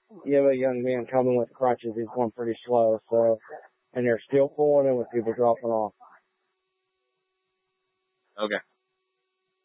you have a young man coming with crutches. He's going pretty slow, so, and they're still pulling in with people dropping off. Okay.